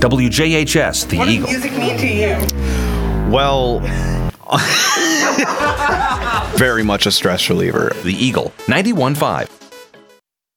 WJHS, The What Eagle. does music mean to you? Well, very much a stress reliever. The Eagle, 91.5.